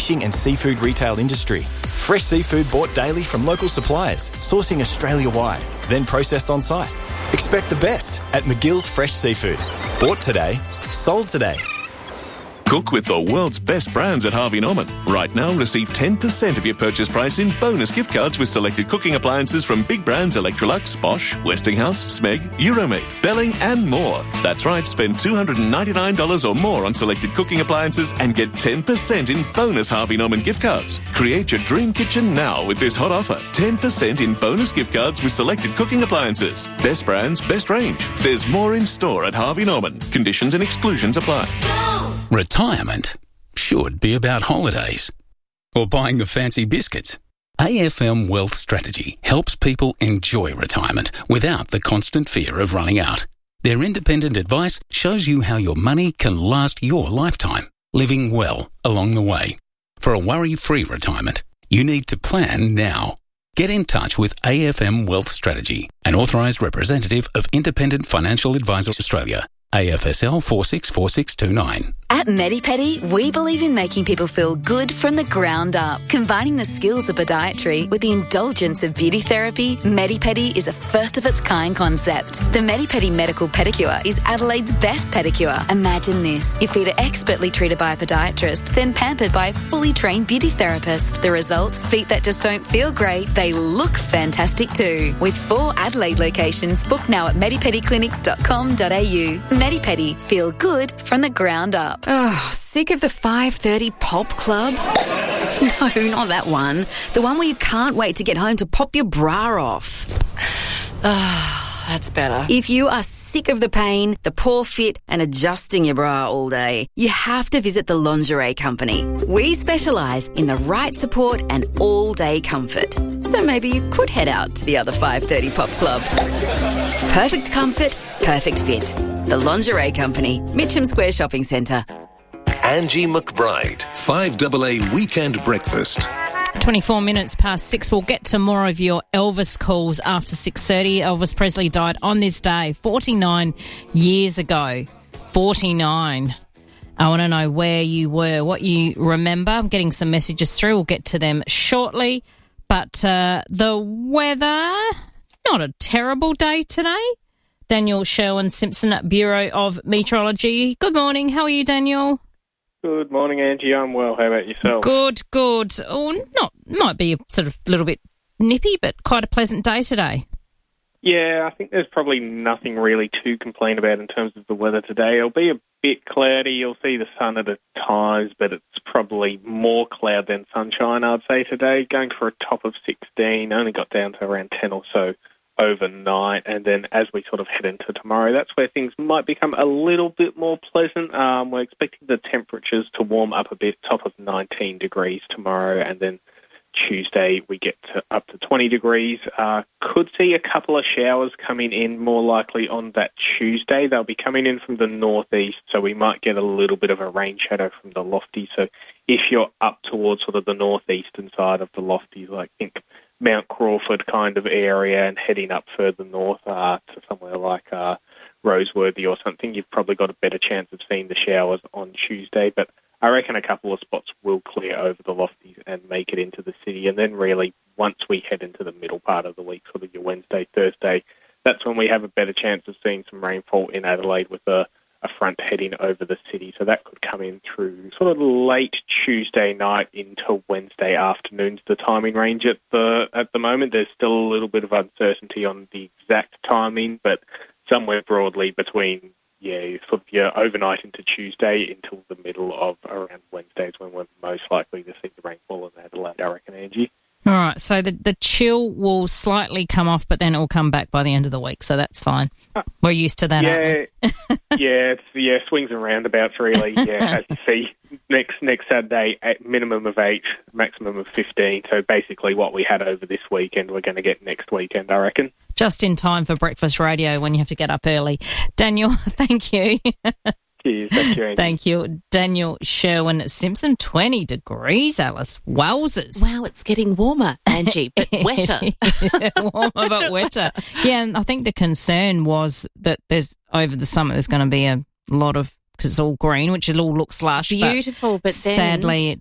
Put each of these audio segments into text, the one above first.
fishing and seafood retail industry. Fresh seafood bought daily from local suppliers, sourcing Australia-wide, then processed on site. Expect the best at McGill's Fresh Seafood. Bought today, sold today. Cook with the world's best brands at Harvey Norman. Right now, receive 10% of your purchase price in bonus gift cards with selected cooking appliances from big brands Electrolux, Bosch, Westinghouse, Smeg, Euromate, Belling and more. That's right, spend $299 or more on selected cooking appliances and get 10% in bonus Harvey Norman gift cards. Create your dream kitchen now with this hot offer. 10% in bonus gift cards with selected cooking appliances. Best brands, best range. There's more in store at Harvey Norman. Conditions and exclusions apply. Retirement should be about holidays or buying the fancy biscuits. AFM Wealth Strategy helps people enjoy retirement without the constant fear of running out. Their independent advice shows you how your money can last your lifetime, living well along the way. For a worry-free retirement, you need to plan now. Get in touch with AFM Wealth Strategy, an authorised representative of Independent Financial Advisors Australia. AFSL 464629. At MediPedi, we believe in making people feel good from the ground up. Combining the skills of podiatry with the indulgence of beauty therapy, MediPedi is a first-of-its-kind concept. The MediPedi Medical Pedicure is Adelaide's best pedicure. Imagine this. Your feet are expertly treated by a podiatrist, then pampered by a fully trained beauty therapist. The result? Feet that just don't feel great, they look fantastic too. With 4 Adelaide locations, book now at medipediclinics.com.au. MediPedi. Feel good from the ground up. Oh, sick of the 5:30 pop club? No, not that one. The one where you can't wait to get home to pop your bra off. Ah, that's better. If you are sick of the pain, the poor fit and adjusting your bra all day, you have to visit the Lingerie Company. We specialise in the right support and all-day comfort. So maybe you could head out to the other 5:30 pop club. Perfect comfort, perfect fit. The Lingerie Company, Mitcham Square Shopping Centre. Angie McBride, 5AA Weekend Breakfast. 24 minutes past 6. We'll get to more of your Elvis calls after 6:30. Elvis Presley died on this day 49 years ago. 49. I want to know where you were, what you remember. I'm getting some messages through. We'll get to them shortly. But the weather, not a terrible day today. Daniel Sherwin-Simpson at Bureau of Meteorology. Good morning. How are you, Daniel? Good morning, Angie. I'm well. How about yourself? Good. Oh, might be a sort of little bit nippy, but quite a pleasant day today. Yeah, I think there's probably nothing really to complain about in terms of the weather today. It'll be a bit cloudy. You'll see the sun at times, but it's probably more cloud than sunshine, I'd say, today. Going for a top of 16, only got down to around 10 or so overnight, and then as we sort of head into tomorrow, that's where things might become a little bit more pleasant. We're expecting the temperatures to warm up a bit, top of 19 degrees tomorrow, and then Tuesday we get up to 20 degrees. Could see a couple of showers coming in, more likely on that Tuesday. They'll be coming in from the northeast, so we might get a little bit of a rain shadow from the lofties. So if you're up towards sort of the northeastern side of the lofties, like think Mount Crawford kind of area and heading up further north to somewhere like Roseworthy or something, you've probably got a better chance of seeing the showers on Tuesday. But I reckon a couple of spots will clear over the lofties and make it into the city. And then really, once we head into the middle part of the week, sort of your Wednesday, Thursday, that's when we have a better chance of seeing some rainfall in Adelaide with a front heading over the city. So that could come in through sort of late Tuesday night into Wednesday afternoon's the timing range at the moment. There's still a little bit of uncertainty on the exact timing, but somewhere broadly between sort of your overnight into Tuesday until the middle of around Wednesday is when we're most likely to see the rainfall in Adelaide, I reckon, Angie. All right, so the chill will slightly come off, but then it will come back by the end of the week, so that's fine. We're used to that, aren't we? It's swings and roundabouts, really. Yeah, as you see, next Saturday, at minimum of 8, maximum of 15. So basically what we had over this weekend, we're going to get next weekend, I reckon. Just in time for breakfast radio when you have to get up early. Daniel, thank you. Cheers. Thank you, Angie. Thank you. Daniel Sherwin-Simpson, 20 degrees, Alice. Wowzers. Wow, it's getting warmer, Angie, but wetter. Warmer but wetter. Yeah, and I think the concern was that over the summer there's going to be a lot of because it's all green, which it all looks lush. Beautiful, but then, sadly,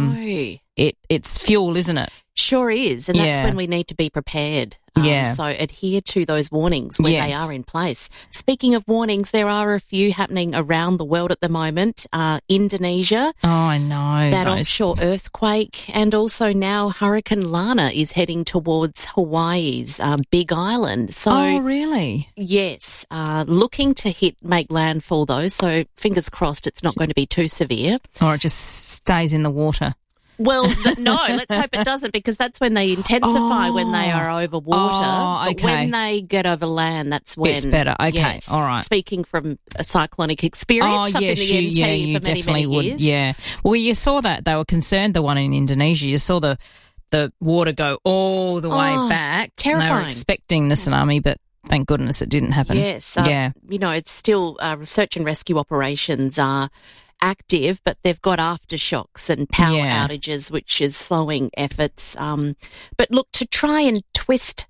it's fuel, isn't it? Sure is, and that's when we need to be prepared. So adhere to those warnings when they are in place. Speaking of warnings, there are a few happening around the world at the moment. Indonesia. Oh, I know. That offshore earthquake. And also now Hurricane Lana is heading towards Hawaii's Big Island. So, oh, really? Yes. Looking to make landfall, though. So fingers crossed it's not going to be too severe. Or it just stays in the water. Well, no, let's hope it doesn't, because that's when they intensify when they are over water. Oh, okay. But when they get over land, that's when it's better. Okay, yes, all right. Speaking from a cyclonic experience up in the NT you for definitely many would. years. Yeah. Well, you saw that they were concerned. The one in Indonesia, you saw the water go all the way back. Terrifying. And they were expecting the tsunami, but thank goodness it didn't happen. Yes. Yeah. It's still search and rescue operations are active, but they've got aftershocks and power outages, which is slowing efforts. But look, to try and twist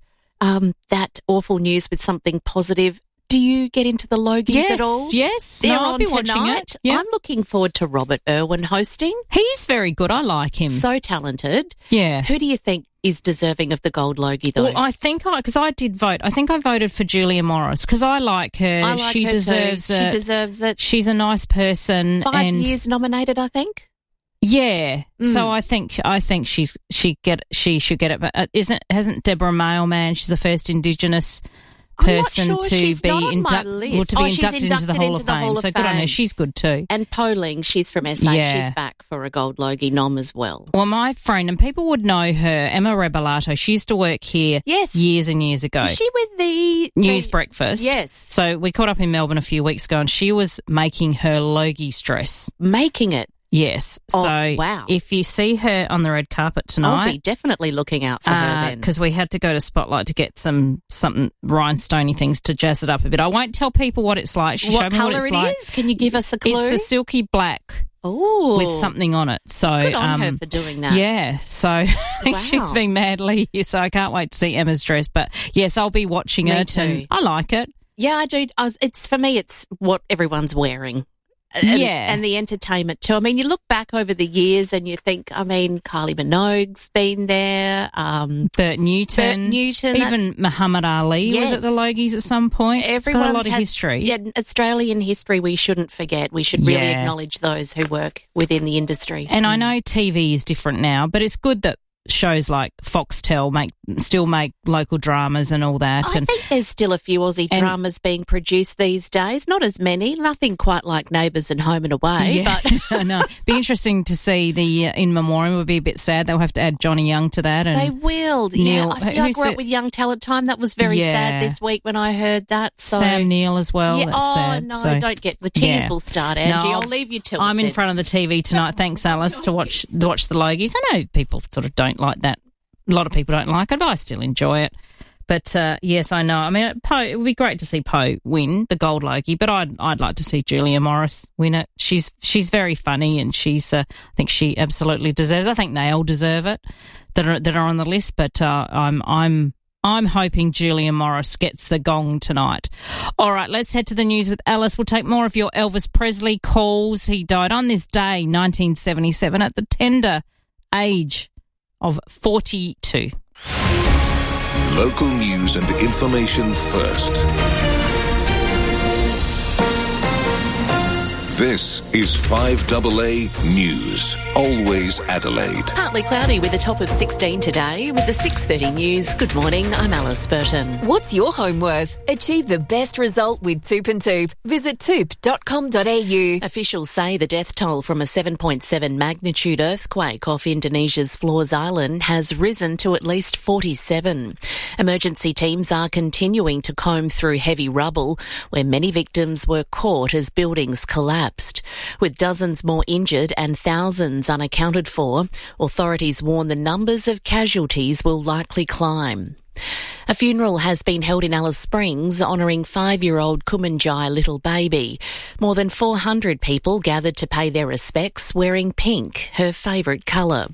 that awful news with something positive, do you get into the Logies at all? Yes, They're I'll on be tonight. watching it. Yep. I'm looking forward to Robert Irwin hosting. He's very good. I like him. So talented. Yeah. Who do you think is deserving of the gold Logie, though? Well, I think because I did vote. I think I voted for Julia Morris because I like her. I like she her deserves too. it. She deserves it. She's a nice person. 5 years nominated, I think. Yeah, so I think she should get it. But hasn't Deborah Mailman? She's the first Indigenous person to be inducted into the Hall of Fame. So good on her. She's good too. And Poling, she's from SA. Yeah. She's back for a gold Logie nom as well. Well, my friend, and people would know her, Emma Rebelato, she used to work here years and years ago. Is she with the News Breakfast? Yes. So we caught up in Melbourne a few weeks ago and she was making her Logie dress. Making it? Yes. Oh, so wow. If you see her on the red carpet tonight, I'll be definitely looking out for her then. Because we had to go to Spotlight to get something rhinestoney things to jazz it up a bit. I won't tell people what it's like. She showed me what it's like. What colour it is? Can you give us a clue? It's a silky black with something on it. So good on her for doing that. Yeah. So I think she's been madly. So I can't wait to see Emma's dress. But yes, I'll be watching it. Too. And I like it. Yeah, I do. For me, it's what everyone's wearing. And the entertainment too. I mean, you look back over the years and you think, Kylie Minogue's been there. Bert Newton. Even Muhammad Ali was at the Logies at some point. It's got a lot of history. Yeah, Australian history we shouldn't forget. We should really acknowledge those who work within the industry. And I know TV is different now, but it's good that shows like Foxtel still make local dramas and all that. I think there's still a few Aussie dramas being produced these days. Not as many. Nothing quite like Neighbours and Home and Away. Yeah. But I know. Be interesting to see the In Memoriam. Would be a bit sad. They'll have to add Johnny Young to that. And they will. Neil, I grew up with Young Talent Time. That was very sad this week when I heard that. So. Sam Neill as well. Yeah. That's sad. No, don't get the tears will start, Angie. No, I'll leave you to it. I'm in front of the TV tonight. Thanks, Alice, to watch the Logies. I know people sort of don't like that. A lot of people don't like it, but I still enjoy it. But yes, I know. I mean, it would be great to see Poe win the gold Logie, but I'd like to see Julia Morris win it. She's very funny, and I think she absolutely deserves. I think they all deserve it that are on the list. But I'm hoping Julia Morris gets the gong tonight. All right, let's head to the news with Alice. We'll take more of your Elvis Presley calls. He died on this day, 1977, at the tender age of 42. Local news and information first. This is 5AA News. Always Adelaide. Partly cloudy with a top of 16 today. With the 6:30 news, good morning, I'm Alice Burton. What's your home worth? Achieve the best result with Toop and Toop. Visit toop.com.au. Officials say the death toll from a 7.7 magnitude earthquake off Indonesia's Flores Island has risen to at least 47. Emergency teams are continuing to comb through heavy rubble where many victims were caught as buildings collapsed. With dozens more injured and thousands unaccounted for, authorities warn the numbers of casualties will likely climb. A funeral has been held in Alice Springs honouring 5-year-old Kumanjai little baby. More than 400 people gathered to pay their respects wearing pink, her favourite colour.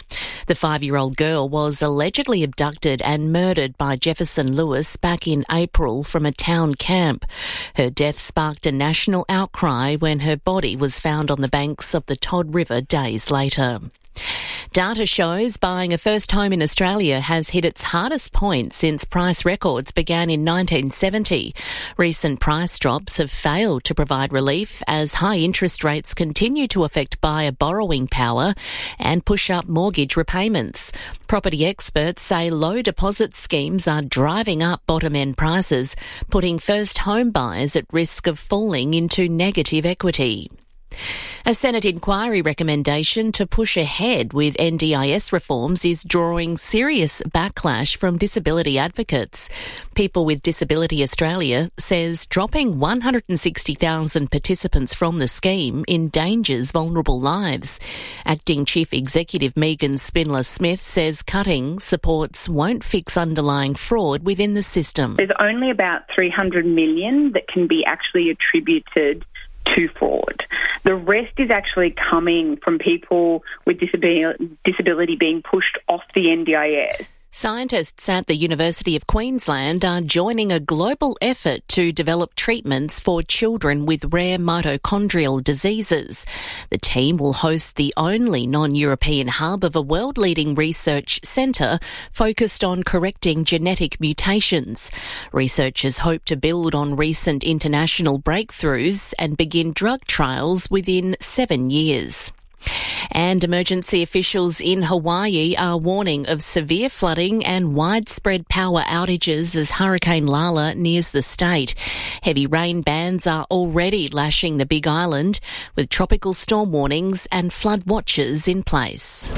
The 5-year-old girl was allegedly abducted and murdered by Jefferson Lewis back in April from a town camp. Her death sparked a national outcry when her body was found on the banks of the Todd River days later. Data shows buying a first home in Australia has hit its hardest point since price records began in 1970. Recent price drops have failed to provide relief as high interest rates continue to affect buyer borrowing power and push up mortgage repayments. Property experts say low deposit schemes are driving up bottom-end prices, putting first home buyers at risk of falling into negative equity. A Senate inquiry recommendation to push ahead with NDIS reforms is drawing serious backlash from disability advocates. People with Disability Australia says dropping 160,000 participants from the scheme endangers vulnerable lives. Acting Chief Executive Megan Spindler-Smith says cutting supports won't fix underlying fraud within the system. There's only about 300 million that can be actually attributed to fraud. The rest is actually coming from people with disability being pushed off the NDIS. Scientists at the University of Queensland are joining a global effort to develop treatments for children with rare mitochondrial diseases. The team will host the only non-European hub of a world-leading research centre focused on correcting genetic mutations. Researchers hope to build on recent international breakthroughs and begin drug trials within 7 years. And emergency officials in Hawaii are warning of severe flooding and widespread power outages as Hurricane Lala nears the state. Heavy rain bands are already lashing the Big Island, with tropical storm warnings and flood watches in place.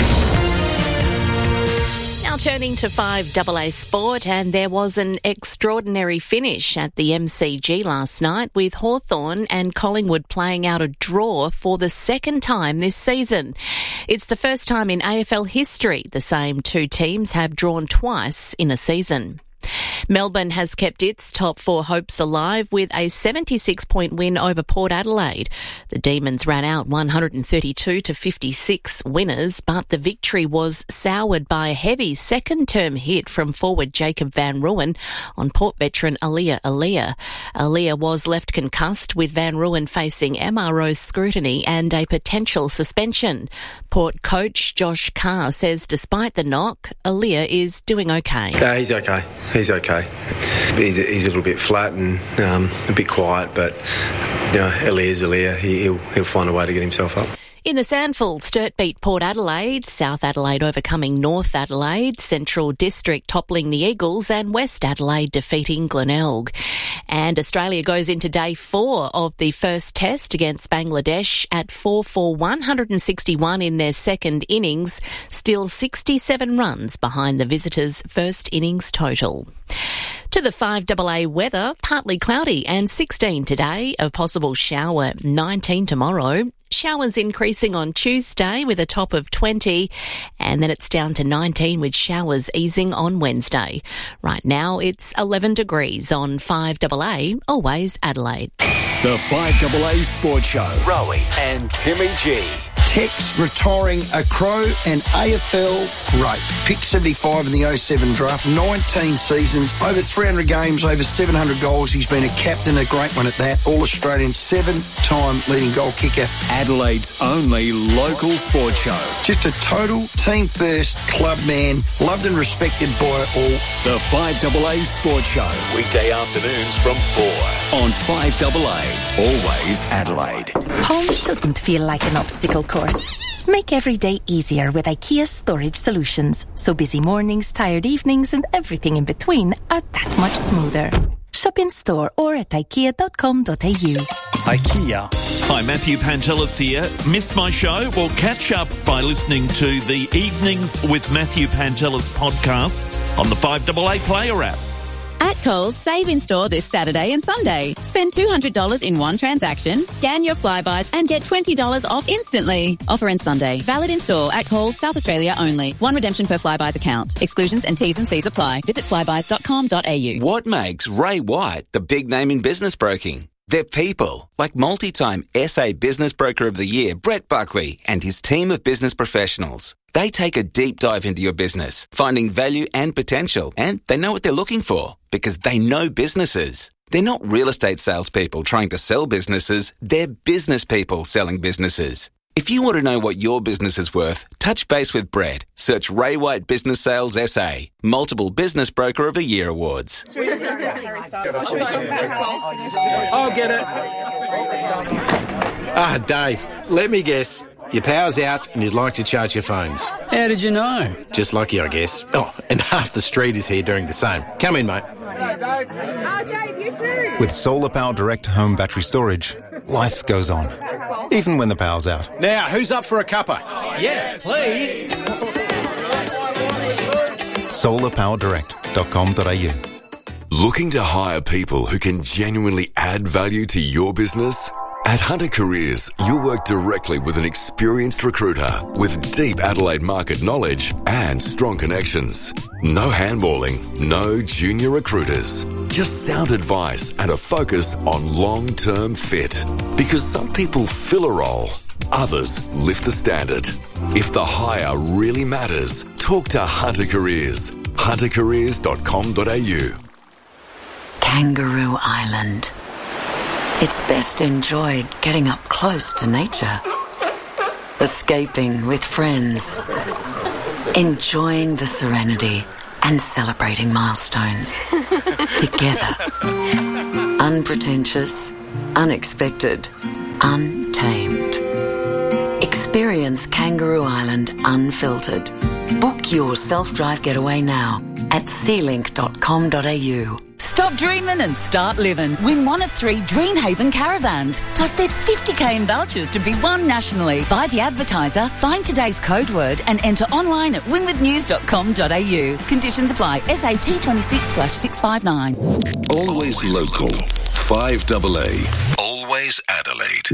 Now turning to 5AA Sport, and there was an extraordinary finish at the MCG last night with Hawthorn and Collingwood playing out a draw for the second time this season. It's the first time in AFL history the same two teams have drawn twice in a season. Melbourne has kept its top four hopes alive with a 76-point win over Port Adelaide. The Demons ran out 132-56 winners, but the victory was soured by a heavy second-term hit from forward Jacob Van Rooyen on Port veteran Aaliyah Aaliyah. Aaliyah was left concussed, with Van Rooyen facing MRO scrutiny and a potential suspension. Port coach Josh Carr says despite the knock, Aaliyah is doing okay. He's okay. He's okay. He's a little bit flat and a bit quiet, but Aaliyah's Aaliyah. He'll find a way to get himself up. In the Sandful, Sturt beat Port Adelaide, South Adelaide overcoming North Adelaide, Central District toppling the Eagles, and West Adelaide defeating Glenelg. And Australia goes into day 4 of the first test against Bangladesh at 4 for 161 in their second innings, still 67 runs behind the visitors' first innings total. To the 5AA weather, partly cloudy and 16 today, a possible shower 19 tomorrow. Showers increasing on Tuesday with a top of 20, and then it's down to 19 with showers easing on Wednesday. Right now it's 11 degrees on 5AA, always Adelaide. The 5AA Sports Show. Rowie and Timmy G. Tex retiring a Crow and AFL great. Pick 75 in the 07 draft, 19 seasons, over 300 games, over 700 goals. He's been a captain, a great one at that. All-Australian, 7-time leading goal kicker. Adelaide's only local sports show. Just a total team-first club man, loved and respected by all. The 5AA Sports Show. Weekday afternoons from 4 on 5AA, always Adelaide. Home shouldn't feel like an obstacle course. Make every day easier with IKEA Storage Solutions, so busy mornings, tired evenings and everything in between are that much smoother. Shop in store or at ikea.com.au. IKEA. Hi, Matthew Pantelis here. Missed my show? Well, catch up by listening to the Evenings with Matthew Pantelis podcast on the 5AA Player app. At Coles, save in store this Saturday and Sunday. Spend $200 in one transaction, scan your Flybuys and get $20 off instantly. Offer ends Sunday. Valid in store at Coles, South Australia only. One redemption per Flybuys account. Exclusions and T's and C's apply. Visit flybuys.com.au. What makes Ray White the big name in business broking? They're people, like multi-time SA Business Broker of the Year, Brett Buckley, and his team of business professionals. They take a deep dive into your business, finding value and potential, and they know what they're looking for because they know businesses. They're not real estate salespeople trying to sell businesses, they're business people selling businesses. If you want to know what your business is worth, touch base with Brett. Search Ray White Business Sales SA. Multiple Business Broker of the Year awards. I'll get it. Dave, let me guess. Your power's out and you'd like to charge your phones. How did you know? Just lucky, I guess. Oh, and half the street is here doing the same. Come in, mate. Dave, you too. With Solar Power Direct Home Battery Storage, life goes on, even when the power's out. Now, who's up for a cuppa? Yes, please. solarpowerdirect.com.au. Looking to hire people who can genuinely add value to your business? At Hunter Careers, you'll work directly with an experienced recruiter with deep Adelaide market knowledge and strong connections. No handballing, no junior recruiters. Just sound advice and a focus on long-term fit. Because some people fill a role, others lift the standard. If the hire really matters, talk to Hunter Careers. huntercareers.com.au. Kangaroo Island. It's best enjoyed getting up close to nature, escaping with friends, enjoying the serenity and celebrating milestones together. Unpretentious, unexpected, untamed. Experience Kangaroo Island unfiltered. Book your self-drive getaway now at sealink.com.au. Stop dreaming and start living. Win one of 3 Dreamhaven caravans. Plus there's 50k in vouchers to be won nationally. Buy the advertiser, find today's code word and enter online at winwithnews.com.au. Conditions apply. SAT 26/659. Always local. 5AA. Always Adelaide.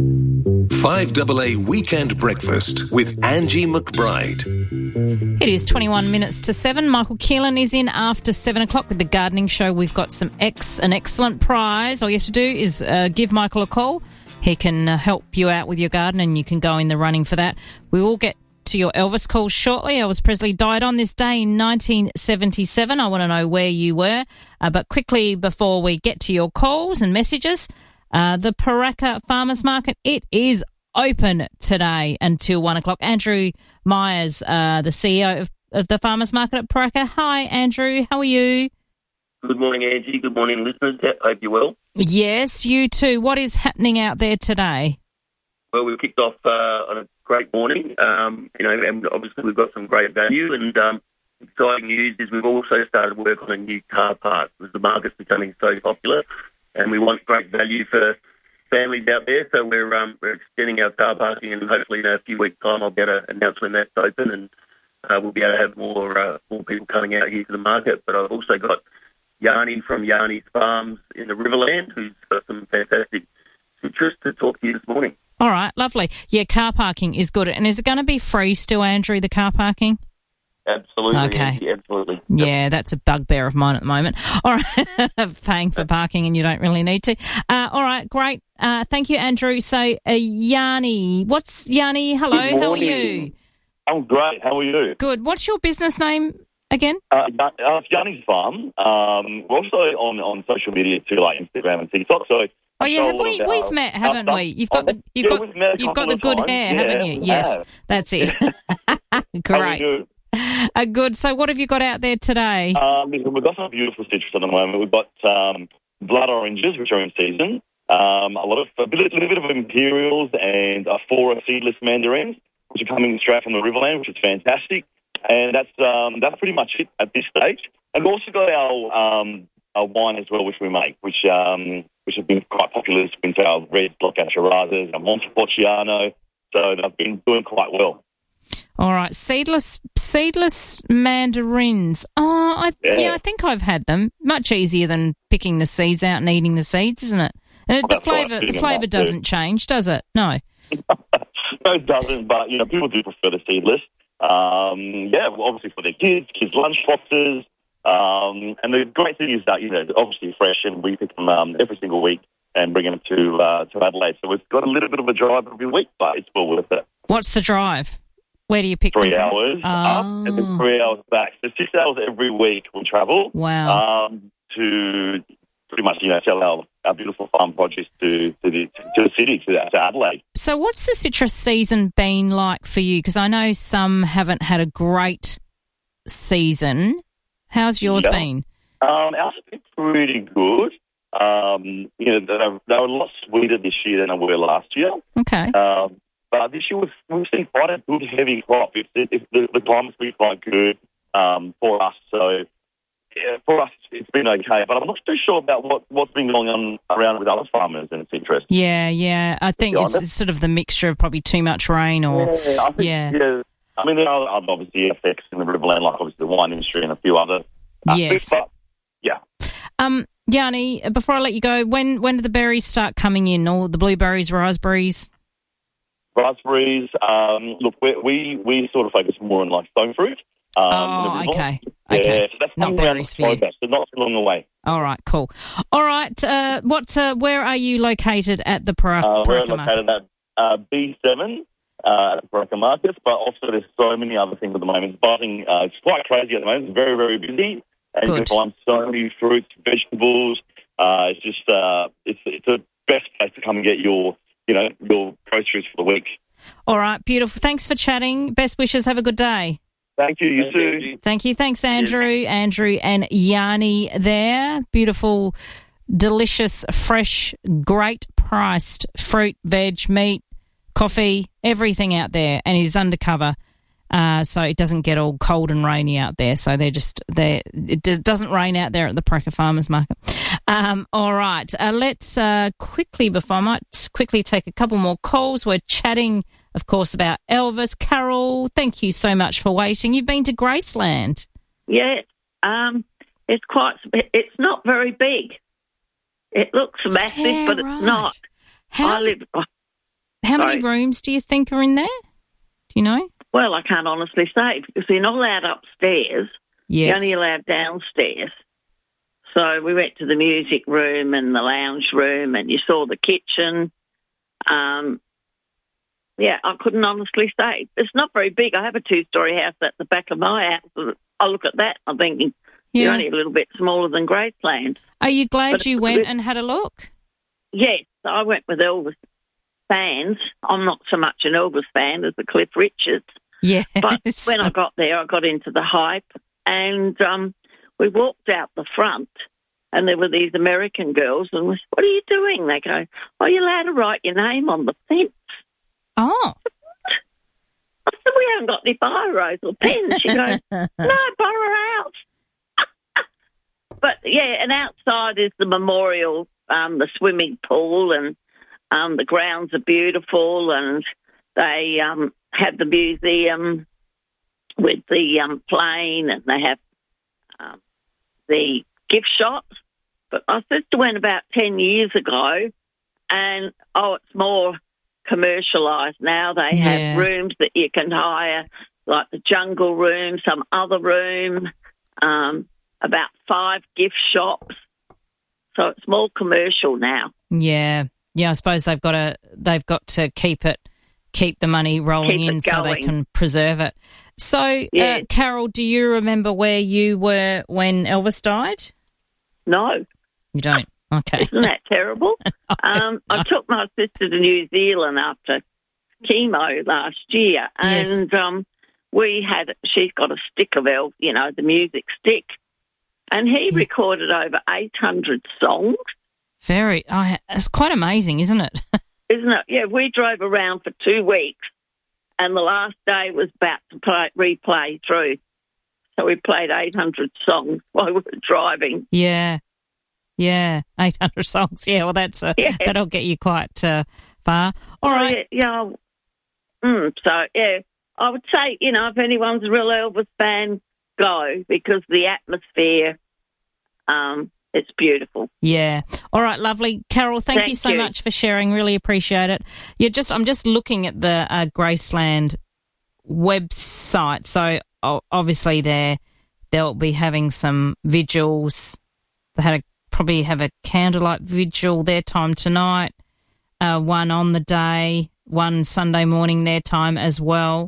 5AA Weekend Breakfast with Angie McBride. It is 21 minutes to 7. Michael Keelan is in after 7 o'clock with the gardening show. We've got an excellent prize. All you have to do is give Michael a call. He can help you out with your garden and you can go in the running for that. We will get to your Elvis calls shortly. Elvis Presley died on this day in 1977. I want to know where you were. But quickly, before we get to your calls and messages, the Paraka Farmers Market, it is open today until 1 o'clock. Andrew Myers, the CEO of the Farmers Market at Paraka. Hi, Andrew. How are you? Good morning, Angie. Good morning, listeners. Hope you're well. Yes, you too. What is happening out there today? Well, we've kicked off on a great morning, and obviously we've got some great value. And exciting news is we've also started work on a new car park because the market's becoming so popular, and we want great value for families out there. So we're extending our car parking, and hopefully in a few weeks' time I'll be able to announce when that's open, and we'll be able to have more people coming out here to the market. But I've also got Yanni from Yanni's Farms in the Riverland, who's got some fantastic citrus to talk to you this morning. All right, lovely. Yeah, car parking is good. And is it going to be free still, Andrew, the car parking? Absolutely. Okay. Angie, absolutely. Yeah, that's a bugbear of mine at the moment. All right, paying for parking and you don't really need to. All right, great. Thank you, Andrew. So, Yanni, Yanni? Hello, how are you? I'm great. How are you? Good. What's your business name again? It's Yanni's Farm. We're also on social media too, like Instagram and TikTok. So. Oh yeah, we've met, haven't we? You've got the good hair, haven't you? Yes, that's it. Great. Good. So, what have you got out there today? We've got some beautiful citrus at the moment. We've got blood oranges, which are in season. A little bit of imperials and 4 seedless mandarins, which are coming straight from the Riverland, which is fantastic. And that's pretty much it at this stage. And we've also got our wine as well, which we make, which have been quite popular this winter. Our red Blockout Shirazes, our Montepulciano, so they've been doing quite well. All right, seedless mandarins. Oh, I think I've had them. Much easier than picking the seeds out and eating the seeds, isn't it? And the flavour doesn't change, does it? No. No, it doesn't. But people do prefer the seedless. Obviously for their kids' lunch boxes. And the great thing is that obviously fresh, and we pick them every single week and bring them to Adelaide. So we've got a little bit of a drive every week, but it's well worth it. What's the drive? Where do you pick 3 them from? hours up and then 3 hours back. So 6 hours every week we travel. Wow. To pretty much, sell our beautiful farm produce to the city, to Adelaide. So what's the citrus season been like for you? Because I know some haven't had a great season. How's yours been? Ours has been pretty good. They were a lot sweeter this year than they were last year. Okay. But this year we've seen quite a good heavy crop. The climate's been quite good for us. So for us, it's been okay. But I'm not too sure about what's been going on around with other farmers and citrus. Yeah. I think it's sort of the mixture of probably too much rain or... I think, I mean, there are obviously effects in the Riverland, like obviously the wine industry and a few other aspects. But, yeah. Yanni, before I let you go, when do the berries start coming in? Or the blueberries, raspberries? Raspberries, look, we sort of focus more on like stone fruit. Okay. Yeah, so that's not berries for you. So not too long away. All right, cool. All right, where are you located at the Paraka We're located at B7 at the Paraka Markets, but also there's so many other things at the moment. It's buzzing. It's quite crazy at the moment. It's very, very busy. And you can find so many fruits, vegetables. It's just it's the best place to come and get your groceries for the week. All right, beautiful. Thanks for chatting. Best wishes. Have a good day. Thank you. You too. Thank you. Thanks, Andrew. Andrew and Yanni there. Beautiful, delicious, fresh, great priced fruit, veg, meat, coffee, everything out there. And he's undercover, so it doesn't get all cold and rainy out there. So it doesn't rain out there at the Paraka Farmers Market. All right. Let's quickly take a couple more calls. We're chatting, of course, about Elvis. Carol, thank you so much for waiting. You've been to Graceland. Yeah, it's not very big. It looks massive, but it's not. How many rooms do you think are in there? Do you know? Well, I can't honestly say because you're not allowed upstairs. Yes. You're only allowed downstairs. So we went to the music room and the lounge room and you saw the kitchen. I couldn't honestly say. It's not very big. I have a 2-story house at the back of my house. I look at that, I'm thinking, you're only a little bit smaller than Graceland. Are you glad you went and had a look? Yes, I went with Elvis fans. I'm not so much an Elvis fan as the Cliff Richards. Yes. But when I got there, I got into the hype and we walked out the front and there were these American girls and we said, what are you doing? They go, you're allowed to write your name on the fence. Oh. I said, we haven't got any biros or pens. She goes, no, borrow out. But, and outside is the memorial, the swimming pool, and the grounds are beautiful, and they have the museum with the plane, and they have the gift shops. But my sister went about 10 years ago, and, it's more commercialised now. They have rooms that you can hire, like the jungle room, some other room, about 5 gift shops. So it's more commercial now. Yeah. I suppose they've got to keep the money rolling in so they can preserve it. So, Carol, do you remember where you were when Elvis died? No. You don't? Okay. Isn't that terrible? I took my sister to New Zealand after chemo last year, and she's got a stick of Elvis, the music stick, and he recorded over 800 songs. It's quite amazing, isn't it? Isn't it? Yeah, we drove around for 2 weeks, and the last day was about to replay through. So we played 800 songs while we were driving. Yeah, 800 songs. Yeah, well, that'll get you quite far. All right. Yeah. I would say, if anyone's a real Elvis fan, go, because the atmosphere, it's beautiful. Yeah. All right, lovely. Carol, thank you so much for sharing. Really appreciate it. I'm just looking at the Graceland website. So obviously they'll be having some vigils. They had probably have a candlelight vigil their time tonight, one on the day, one Sunday morning their time as well.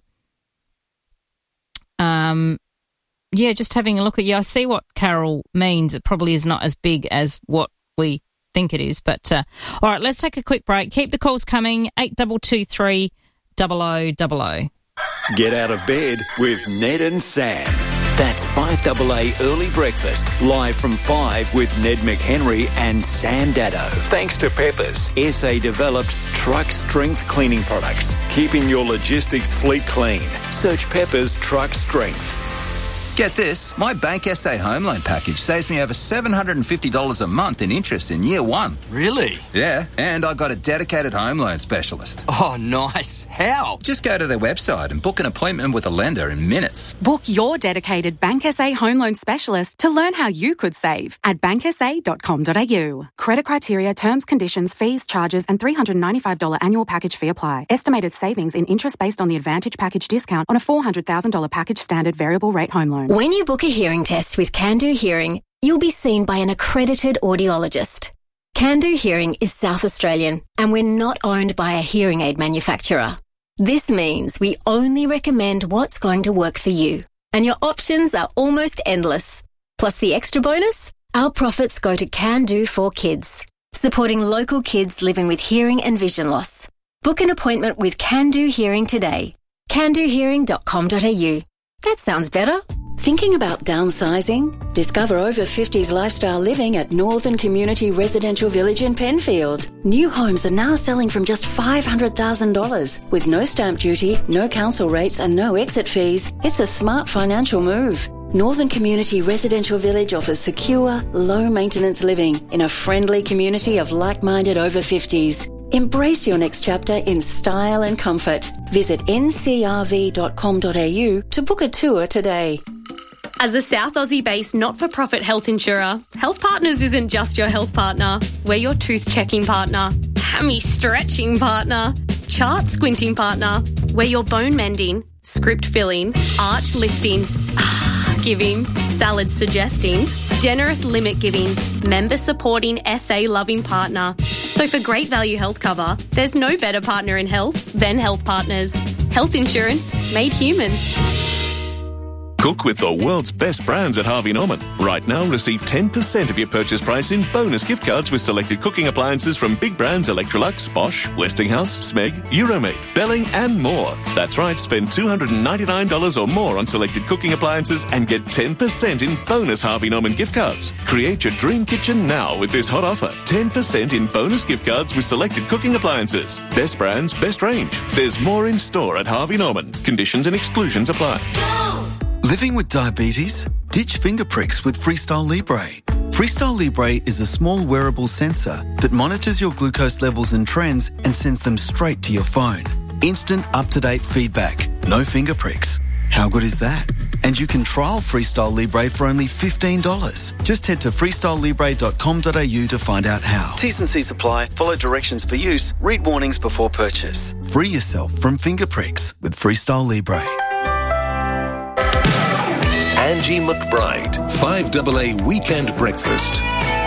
Just having a look at you. I see what Carol means. It probably is not as big as what we think it is. But, all right, let's take a quick break. Keep the calls coming, 8223 0000. Get out of bed with Ned and Sam. That's 5AA Early Breakfast, live from 5 with Ned McHenry and Sam Daddo. Thanks to Peppers, SA-developed truck strength cleaning products, keeping your logistics fleet clean. Search Peppers Truck Strength. Get this, my Bank SA home loan package saves me over $750 a month in interest in year one. Really? Yeah, and I got a dedicated home loan specialist. Oh, nice. How? Just go to their website and book an appointment with a lender in minutes. Book your dedicated Bank SA home loan specialist to learn how you could save at banksa.com.au. Credit criteria, terms, conditions, fees, charges and $395 annual package fee apply. Estimated savings in interest based on the Advantage package discount on a $400,000 package standard variable rate home loan. When you book a hearing test with Can-Do Hearing, you'll be seen by an accredited audiologist. Can-Do Hearing is South Australian, and we're not owned by a hearing aid manufacturer. This means we only recommend what's going to work for you, and your options are almost endless. Plus the extra bonus, our profits go to Can-Do for Kids, supporting local kids living with hearing and vision loss. Book an appointment with Can-Do Hearing today. candohearing.com.au. That sounds better. Thinking about downsizing? Discover over 50s lifestyle living at Northern Community Residential Village in Penfield. New homes are now selling from just $500,000 with no stamp duty, no council rates and no exit fees. It's a smart financial move. Northern Community Residential Village offers secure, low-maintenance living in a friendly community of like-minded over 50s. Embrace your next chapter in style and comfort. Visit ncrv.com.au to book a tour today. As a South Aussie-based not-for-profit health insurer, Health Partners isn't just your health partner. We're your tooth-checking partner, hammy-stretching partner, chart-squinting partner. We're your bone-mending, script-filling, arch-lifting, giving, salad-suggesting, generous limit-giving, member-supporting, SA-loving partner. So for great value health cover, there's no better partner in health than Health Partners. Health insurance made human. Cook with the world's best brands at Harvey Norman. Right now, receive 10% of your purchase price in bonus gift cards with selected cooking appliances from big brands Electrolux, Bosch, Westinghouse, Smeg, Euromade, Belling and more. That's right, spend $299 or more on selected cooking appliances and get 10% in bonus Harvey Norman gift cards. Create your dream kitchen now with this hot offer. 10% in bonus gift cards with selected cooking appliances. Best brands, best range. There's more in store at Harvey Norman. Conditions and exclusions apply. Living with diabetes? Ditch finger pricks with Freestyle Libre. Freestyle Libre is a small wearable sensor that monitors your glucose levels and trends and sends them straight to your phone. Instant up-to-date feedback. No finger pricks. How good is that? And you can trial Freestyle Libre for only $15. Just head to freestylelibre.com.au to find out how. T's and C's apply. Follow directions for use. Read warnings before purchase. Free yourself from finger pricks with Freestyle Libre. Angie McBride, 5AA Weekend Breakfast.